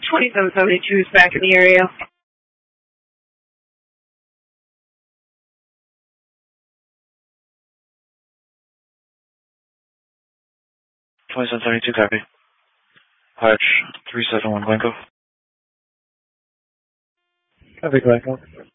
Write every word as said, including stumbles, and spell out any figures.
twenty-seven seventy-two is back in the area. twenty-seven seventy-two, copy. Arch three seven one, Glencoe. Copy, Glencoe.